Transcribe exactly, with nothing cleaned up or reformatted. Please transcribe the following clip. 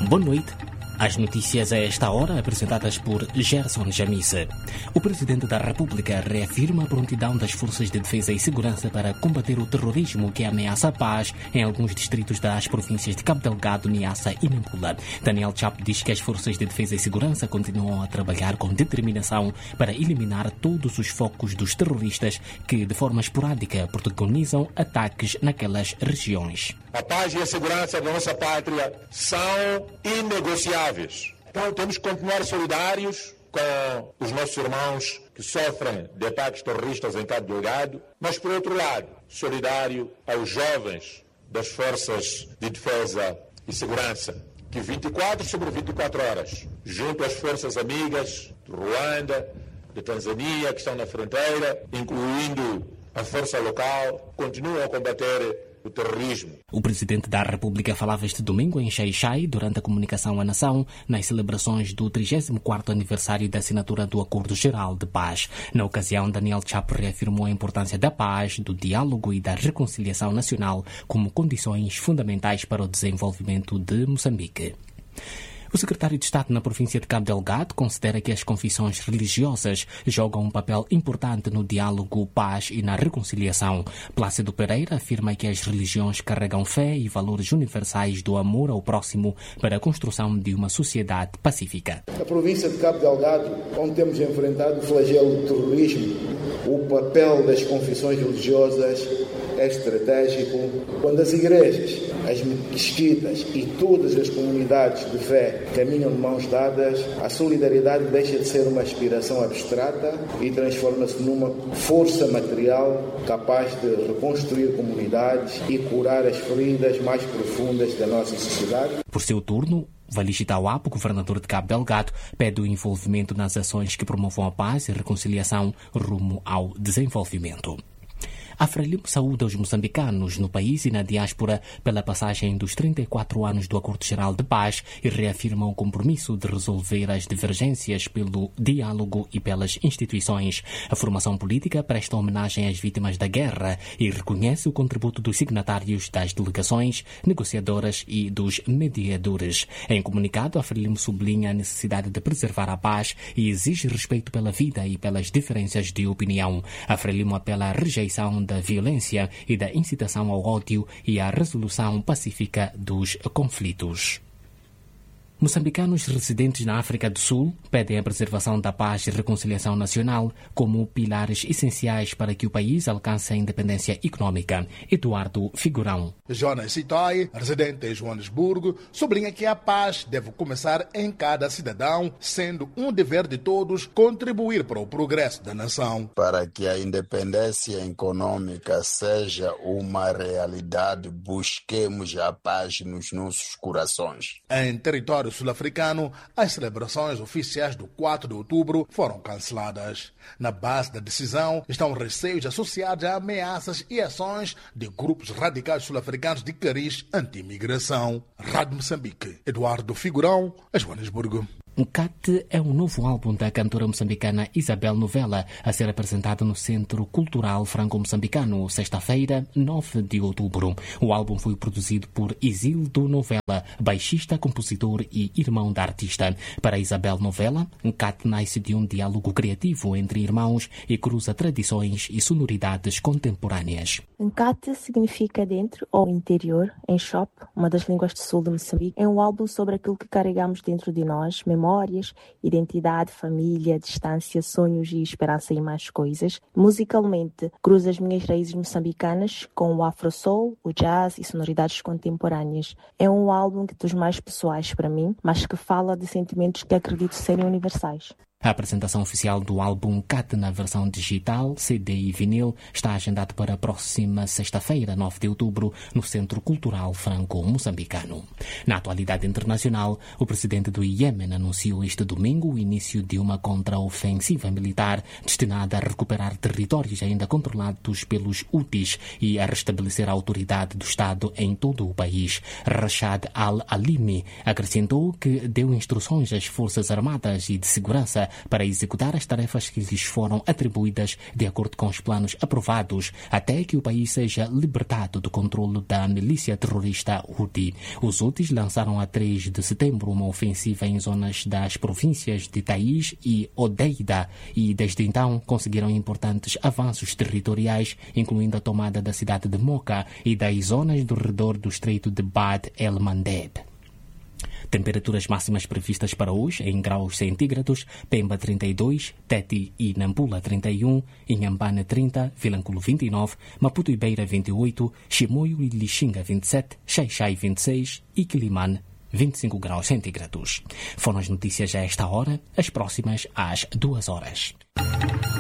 Boa noite. As notícias a esta hora apresentadas por Gerson Jamice. O Presidente da República reafirma a prontidão das Forças de Defesa e Segurança para combater o terrorismo que ameaça a paz em alguns distritos das províncias de Cabo Delgado, Niassa e Nampula. Daniel Chapo diz que as Forças de Defesa e Segurança continuam a trabalhar com determinação para eliminar todos os focos dos terroristas que, de forma esporádica, protagonizam ataques naquelas regiões. A paz e a segurança da nossa pátria são inegociáveis. Então temos que continuar solidários com os nossos irmãos que sofrem de ataques terroristas em Cabo Delgado, mas, por outro lado, solidário aos jovens das Forças de Defesa e Segurança, que vinte e quatro sobre vinte e quatro horas, junto às forças amigas de Ruanda, de Tanzânia, que estão na fronteira, incluindo a força local, continuam a combater o terrorismo. O Presidente da República falava este domingo em Xai-Xai durante a comunicação à nação nas celebrações do trigésimo quarto aniversário da assinatura do Acordo Geral de Paz. Na ocasião, Daniel Chapo reafirmou a importância da paz, do diálogo e da reconciliação nacional como condições fundamentais para o desenvolvimento de Moçambique. O secretário de Estado na província de Cabo Delgado considera que as confissões religiosas jogam um papel importante no diálogo, paz e na reconciliação. Plácido Pereira afirma que as religiões carregam fé e valores universais do amor ao próximo para a construção de uma sociedade pacífica. Na província de Cabo Delgado, onde temos enfrentado o flagelo do terrorismo, o papel das confissões religiosas é estratégico. Quando as igrejas, as mesquitas e todas as comunidades de fé caminham de mãos dadas, a solidariedade deixa de ser uma aspiração abstrata e transforma-se numa força material capaz de reconstruir comunidades e curar as feridas mais profundas da nossa sociedade. Por seu turno, Wallis Tauapo, governador de Cabo Delgado, pede o envolvimento nas ações que promovam a paz e reconciliação rumo ao desenvolvimento. A Frelimo saúda os moçambicanos no país e na diáspora pela passagem dos trinta e quatro anos do Acordo Geral de Paz e reafirma o compromisso de resolver as divergências pelo diálogo e pelas instituições. A formação política presta homenagem às vítimas da guerra e reconhece o contributo dos signatários das delegações, negociadoras e dos mediadores. Em comunicado, a Frelimo sublinha a necessidade de preservar a paz e exige respeito pela vida e pelas diferenças de opinião. A Frelimo apela à rejeição da violência e da incitação ao ódio e à resolução pacífica dos conflitos. Moçambicanos residentes na África do Sul pedem a preservação da paz e reconciliação nacional como pilares essenciais para que o país alcance a independência econômica. Eduardo Figurão. Jonas Sitoi, residente em Joanesburgo, sublinha que a paz deve começar em cada cidadão, sendo um dever de todos contribuir para o progresso da nação. Para que a independência econômica seja uma realidade, busquemos a paz nos nossos corações. Em território sul-africano, as celebrações oficiais do quatro de outubro foram canceladas. Na base da decisão estão receios associados a ameaças e ações de grupos radicais sul-africanos de cariz anti-imigração. Rádio Moçambique, Eduardo Figurão, Joanesburgo. Nkate é um novo álbum da cantora moçambicana Isabel Novella a ser apresentado no Centro Cultural Franco-Moçambicano, sexta-feira, nove de outubro. O álbum foi produzido por Isildo Novella, baixista, compositor e irmão da artista. Para Isabel Novella, Nkate nasce de um diálogo criativo entre irmãos e cruza tradições e sonoridades contemporâneas. Nkate significa dentro ou interior, em Shop, uma das línguas do sul de Moçambique. É um álbum sobre aquilo que carregamos dentro de nós, memórias, identidade, família, distância, sonhos e esperança e mais coisas. Musicalmente, cruza as minhas raízes moçambicanas com o afro-soul, o jazz e sonoridades contemporâneas. É um álbum dos mais pessoais para mim, mas que fala de sentimentos que acredito serem universais. A apresentação oficial do álbum Nkate na versão digital, C D e vinil está agendada para a próxima sexta-feira, nove de outubro, no Centro Cultural Franco-Moçambicano. Na atualidade internacional, o presidente do Iêmen anunciou este domingo o início de uma contraofensiva militar destinada a recuperar territórios ainda controlados pelos Houthis e a restabelecer a autoridade do Estado em todo o país. Rashad Al-Alimi acrescentou que deu instruções às Forças Armadas e de Segurança para executar as tarefas que lhes foram atribuídas de acordo com os planos aprovados, até que o país seja libertado do controle da milícia terrorista Houthi. Os Houthis lançaram a três de setembro uma ofensiva em zonas das províncias de Taiz e Odeida e desde então conseguiram importantes avanços territoriais, incluindo a tomada da cidade de Mocha e das zonas do redor do estreito de Bab el-Mandeb. Temperaturas máximas previstas para hoje em graus centígrados: Pemba trinta e dois, Tete e Nampula trinta e um, Inhambane trinta, Vilanculo vinte e nove, Maputo e Beira vinte e oito, Chimoio e Lixinga vinte e sete, Xai-Xai vinte e seis e Quilimane vinte e cinco graus centígrados. Foram as notícias a esta hora, as próximas às duas horas.